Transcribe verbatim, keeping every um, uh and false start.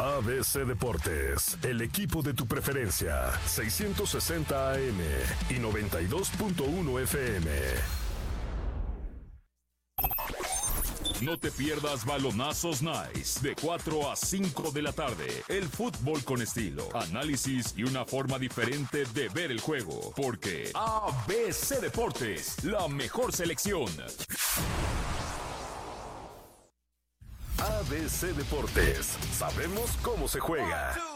A B C Deportes, el equipo de tu preferencia, seiscientos sesenta A M y noventa y dos punto uno F M. No te pierdas Balonazos Nice, de cuatro a cinco de la tarde. El fútbol con estilo, análisis y una forma diferente de ver el juego. Porque A B C Deportes, la mejor selección. A B C Deportes, sabemos cómo se juega.